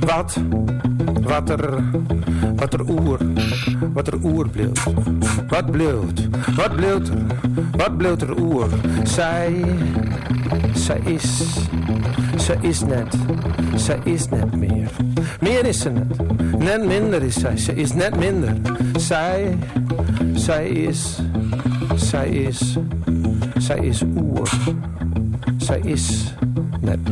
Wat er oer bleef. Wat bleef er oer? Zij is net meer. Meer is ze net minder is zij. Ze is net minder. Zij is oer. Zij is net